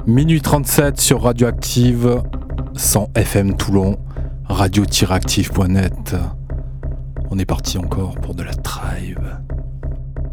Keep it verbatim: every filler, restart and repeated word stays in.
Minuit trente-sept sur Radioactive, cent F M Toulon, radio tiret active point net. On est parti encore pour de la tribe.